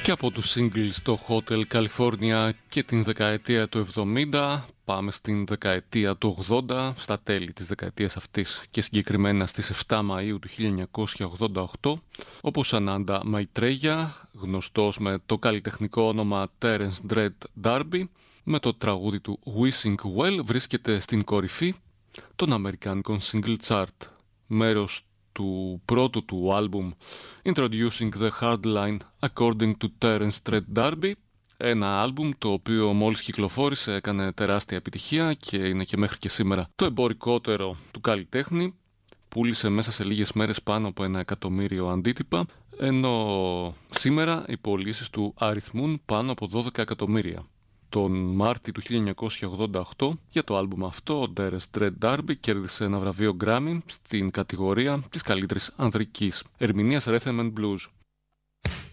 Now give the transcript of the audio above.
Και από τους singles στο Hotel California και την δεκαετία του 70 πάμε στην δεκαετία του 80, στα τέλη της δεκαετίας αυτής και συγκεκριμένα στις 7 Μαΐου του 1988, όπου Σανάντα Μαϊτρέγια, γνωστός με το καλλιτεχνικό όνομα Terence Dread D'Arby, με το τραγούδι του Wishing Well βρίσκεται στην κορυφή των αμερικάνικων single chart, μέρος του πρώτου του άλμπουμ Introducing the Hardline According to Terence Dread D'Arby, ένα άλμπουμ το οποίο μόλις κυκλοφόρησε έκανε τεράστια επιτυχία και είναι και μέχρι και σήμερα το εμπορικότερο του καλλιτέχνη. Πούλησε μέσα σε λίγες μέρες πάνω από 1 εκατομμύριο αντίτυπα, ενώ σήμερα οι πωλήσεις του αριθμούν πάνω από 12 εκατομμύρια. Τον Μάρτιο του 1988 για το άλμπουμ αυτό ο Terence Dread D'Arby κέρδισε ένα βραβείο Grammy στην κατηγορία της καλύτερης ανδρικής ερμηνείας Rhythm and Blues.